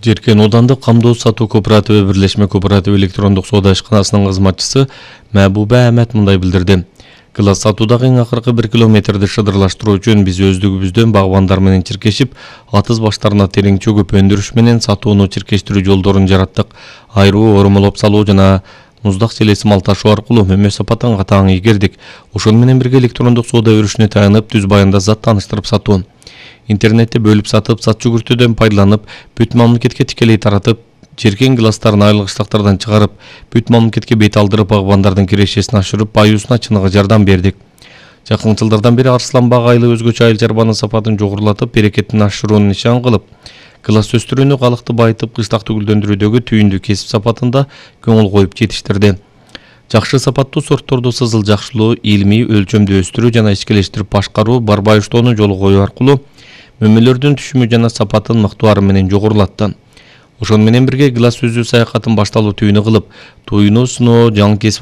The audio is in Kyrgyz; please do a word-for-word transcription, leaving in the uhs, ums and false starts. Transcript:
Жеркен Одандык камдоо сатуу кооперативи бирлешме кооператив электрондук соода ишканасынын кызматчысы Мәбуба Ахмет мындай билдирди. Кылас сатуудагы эң акыркы бир километрди шыдырлаштыруу үчүн биз өздүгүбүздөн багбандар менен чиркешип, атыз баштарына терең чөгүп өндүрүш менен сатууну чиркештирүү жолдорун жараттык. Айруу ормолоп салуу жана муздак желеси мал ташуу аркылуу мөмө сапатын катаң ийгердик. Ошону менен бирге электрондук соода өрүшүнө таянып, түз баянда зат тааныштырып сатуу. Интернетте бөлүп сатып, сат жүгүртүүдөн пайдаланып, бүт мамлекетке тикелей таратып, Жеркен гиластарын айлык штактардан чыгарып, бүт мамлекетке бет алдырып, багбандардын кирешесин ашырып, баюусуна чыныгы жардам бердик. Жакын жылдардан бери Арсланбак айлы өзгөчө айыл чарбанын сапатын жогорулатып, берекетин ашырууну нишан кылып, гилас өстүрүүнү калыкты байытып, кыштак түгүлдөндүрүүдөгү түйүндү кесип сапатында көңүл коюп жетиштирди. Жакшы сапаттуу сортторду сызыл жакшылоо, илимий өлчөмдө өстүрүү жана ичкилештирип башкаруу, барбайыштоону жолу коюу аркылуу мөмөлөрдүн түшүмү жана сапатын мыктуары менен жогорулатты. Ошону менен бирге гилас өзү саякатын башталуу түйүнү кылып, туйну сыноо, жаңы кесип